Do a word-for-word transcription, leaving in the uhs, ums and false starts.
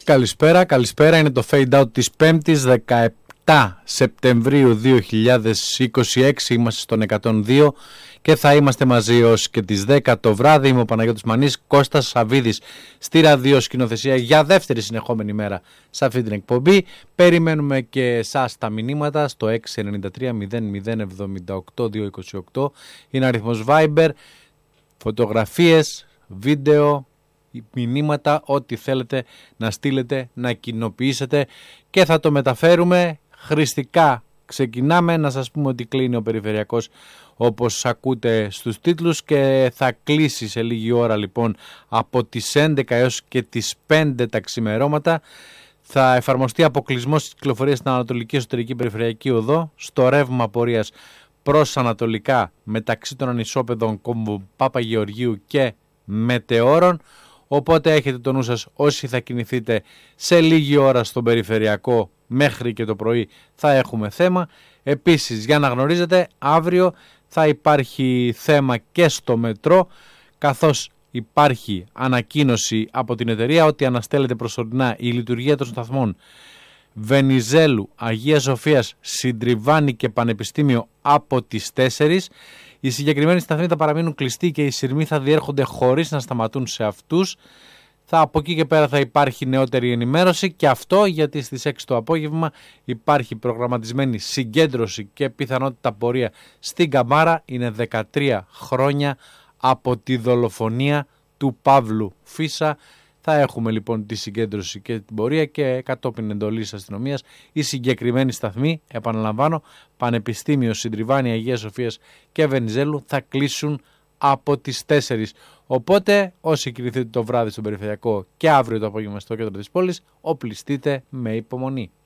Καλησπέρα, καλησπέρα. Είναι το fade out της πέμπτης δεκαεπτά Σεπτεμβρίου δύο χιλιάδες είκοσι έξι. Είμαστε στον εκατόν δύο και θα είμαστε μαζί ως και τις δέκα το βράδυ. Είμαι ο Παναγιώτης Μανής, Κώστας Σαββίδης στη ραδιοσκηνοθεσία για δεύτερη συνεχόμενη μέρα σε αυτή την εκπομπή. Περιμένουμε και εσάς τα μηνύματα στο έξι εννιά τρία μηδέν μηδέν εβδομήντα οκτώ διακόσια είκοσι οκτώ. Είναι αριθμός Viber, φωτογραφίες, βίντεο, μηνύματα, ό,τι θέλετε να στείλετε, να κοινοποιήσετε και θα το μεταφέρουμε χρηστικά. Ξεκινάμε, να σας πούμε ότι κλείνει ο περιφερειακός όπως ακούτε στους τίτλους και θα κλείσει σε λίγη ώρα, λοιπόν, από τις έντεκα έως και τις πέντε τα ξημερώματα. Θα εφαρμοστεί αποκλεισμός της κυκλοφορίας στην Ανατολική Εσωτερική Περιφερειακή Οδό, στο ρεύμα πορείας προς ανατολικά μεταξύ των ανισόπεδων κόμβου Παπαγεωργίου και Μετεώρων. Οπότε έχετε το νου σας όσοι θα κινηθείτε σε λίγη ώρα στον περιφερειακό, μέχρι και το πρωί θα έχουμε θέμα. Επίσης, για να γνωρίζετε, αύριο θα υπάρχει θέμα και στο μετρό, καθώς υπάρχει ανακοίνωση από την εταιρεία ότι αναστέλλεται προσωρινά η λειτουργία των σταθμών Βενιζέλου, Αγίας Σοφίας, Συντριβάνη και Πανεπιστήμιο από τις τέσσερις. Οι συγκεκριμένοι σταθμοί θα παραμείνουν κλειστοί και οι σειρμοί θα διέρχονται χωρίς να σταματούν σε αυτούς. Θα, από εκεί και πέρα θα υπάρχει νεότερη ενημέρωση, και αυτό γιατί στις έξι το απόγευμα υπάρχει προγραμματισμένη συγκέντρωση και πιθανότητα πορεία στην Καμάρα. Είναι δεκατρία χρόνια από τη δολοφονία του Παύλου Φίσα. Θα έχουμε λοιπόν τη συγκέντρωση και την πορεία και κατόπιν εντολής αστυνομίας οι συγκεκριμένοι σταθμοί, επαναλαμβάνω, Πανεπιστήμιο, Συντριβάνη, Αγίας Σοφίας και Βενιζέλου, θα κλείσουν από τις τέσσερις. Οπότε όσοι κινηθείτε το βράδυ στον περιφερειακό και αύριο το απόγευμα στο κέντρο της πόλης, οπλιστείτε με υπομονή.